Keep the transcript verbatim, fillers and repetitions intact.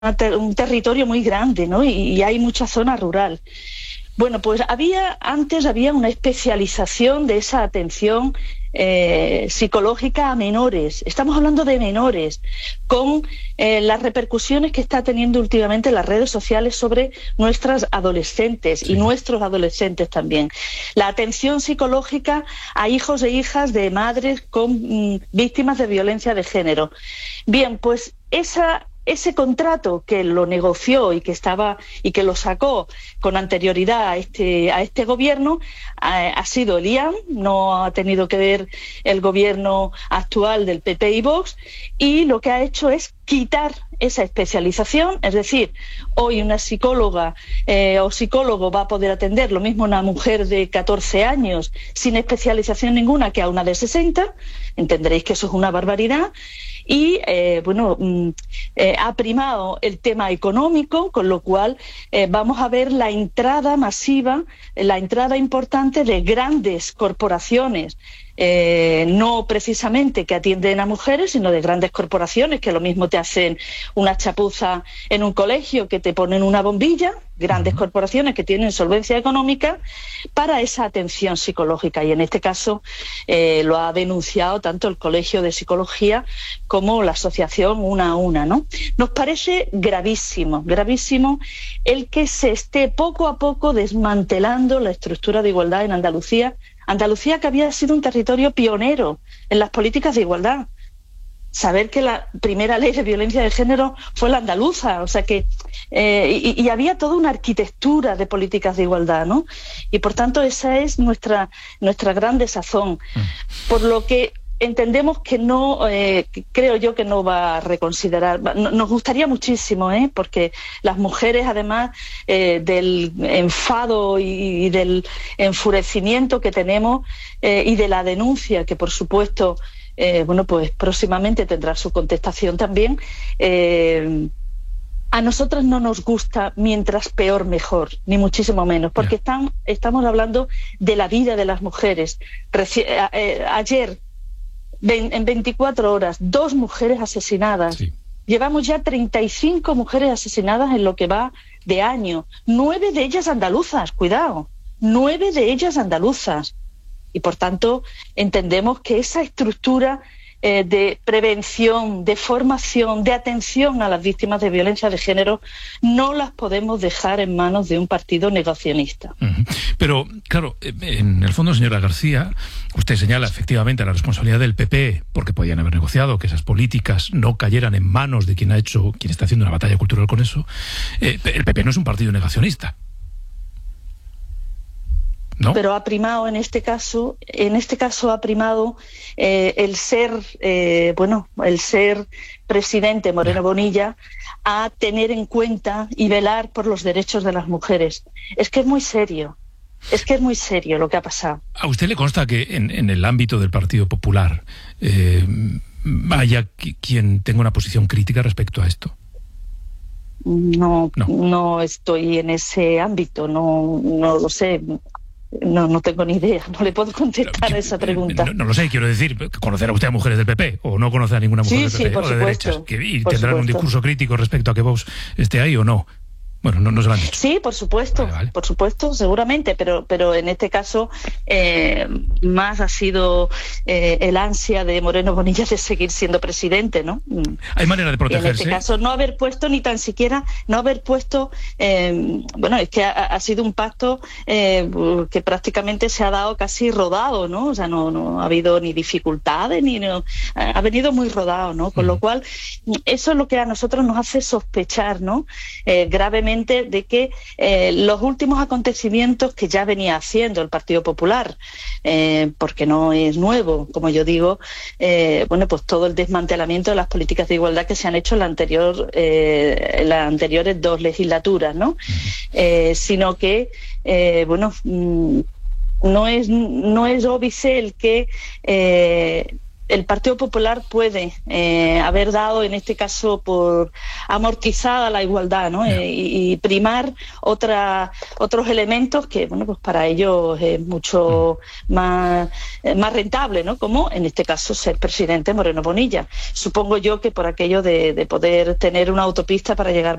ter- un territorio muy grande, ¿no? Y, y hay mucha zona rural. Bueno, pues había antes había una especialización de esa atención eh, psicológica a menores. Estamos hablando de menores, con eh, las repercusiones que está teniendo últimamente las redes sociales sobre nuestras adolescentes sí. y nuestros adolescentes también. La atención psicológica a hijos e hijas de madres con mm, víctimas de violencia de género. Bien, pues esa ese contrato que lo negoció y que estaba y que lo sacó con anterioridad a este a este gobierno ha, ha sido el I A M, no ha tenido que ver el gobierno actual del P P y Vox, y lo que ha hecho es quitar esa especialización, es decir, hoy una psicóloga eh, o psicólogo va a poder atender lo mismo a una mujer de catorce años sin especialización ninguna que a una de sesenta, entenderéis que eso es una barbaridad. Y, eh, bueno, eh, ha primado el tema económico, con lo cual eh, vamos a ver la entrada masiva, la entrada importante de grandes corporaciones, eh, no precisamente que atienden a mujeres, sino de grandes corporaciones que lo mismo te hacen una chapuza en un colegio, que te ponen una bombilla, grandes corporaciones que tienen solvencia económica para esa atención psicológica. Y en este caso eh, lo ha denunciado tanto el Colegio de Psicología como la asociación Una a Una, ¿no? Nos parece gravísimo, gravísimo el que se esté poco a poco desmantelando la estructura de igualdad en Andalucía. Andalucía, que había sido un territorio pionero en las políticas de igualdad. Saber que la primera ley de violencia de género fue la andaluza, o sea que eh, y, y había toda una arquitectura de políticas de igualdad, ¿no? Y por tanto esa es nuestra nuestra gran desazón, por lo que entendemos que no, eh, creo yo que no va a reconsiderar. Nos gustaría muchísimo, ¿eh? Porque las mujeres, además eh, del enfado y, y del enfurecimiento que tenemos eh, y de la denuncia que, por supuesto, Eh, bueno, pues próximamente tendrá su contestación también. Eh, a nosotras no nos gusta mientras peor mejor, ni muchísimo menos, porque están, estamos hablando de la vida de las mujeres. Reci- eh, ayer, ve- en veinticuatro horas, dos mujeres asesinadas. Sí. Llevamos ya treinta y cinco mujeres asesinadas en lo que va de año. Nueve de ellas andaluzas, cuidado, nueve de ellas andaluzas. Y, por tanto, entendemos que esa estructura eh, de prevención, de formación, de atención a las víctimas de violencia de género no las podemos dejar en manos de un partido negacionista. Uh-huh. Pero, claro, en el fondo, señora García, usted señala efectivamente la responsabilidad del P P, porque podían haber negociado que esas políticas no cayeran en manos de quien ha hecho, quien está haciendo una batalla cultural con eso. Eh, el P P no es un partido negacionista. ¿No? Pero ha primado en este caso, en este caso ha primado eh, el ser, eh, bueno, el ser presidente Moreno Bonilla a tener en cuenta y velar por los derechos de las mujeres. Es que es muy serio, es que es muy serio lo que ha pasado. ¿A usted le consta que en, en el ámbito del Partido Popular eh, haya qu- quien tenga una posición crítica respecto a esto? No, no, no estoy en ese ámbito, no, no lo sé. No, no tengo ni idea, no le puedo contestar Pero, a esa pregunta. No, no lo sé, quiero decir, ¿conocerá usted a mujeres del P P o no conoce a ninguna mujer sí, del P P sí, por o de supuesto, derechas? Que, ¿Y por tendrán supuesto. un discurso crítico respecto a que Vox esté ahí o no? Bueno, no, no se lo han dicho. Sí, por supuesto, vale, vale. por supuesto, seguramente, pero pero en este caso eh, más ha sido eh, el ansia de Moreno Bonilla de seguir siendo presidente, ¿no? Hay manera de protegerse. En este caso no haber puesto ni tan siquiera, no haber puesto, eh, bueno, es que ha, ha sido un pacto eh, que prácticamente se ha dado casi rodado, ¿no? O sea, no, no ha habido ni dificultades, ni no, ha venido muy rodado, ¿no? Con uh-huh. lo cual, eso es lo que a nosotros nos hace sospechar, ¿no? Eh, gravemente de que eh, los últimos acontecimientos que ya venía haciendo el Partido Popular, eh, porque no es nuevo, como yo digo, eh, bueno, pues todo el desmantelamiento de las políticas de igualdad que se han hecho en la anterior, eh, en las anteriores dos legislaturas, ¿no? Eh, sino que, eh, bueno, mmm, no es no es óbice el que eh, el Partido Popular puede eh, haber dado, en este caso, por amortizada la igualdad, ¿no? Yeah. Eh, y, y primar otra, otros elementos que, bueno, pues para ellos es mucho mm. más, eh, más rentable, ¿no? Como, en este caso, ser presidente Moreno Bonilla. Supongo yo que por aquello de, de poder tener una autopista para llegar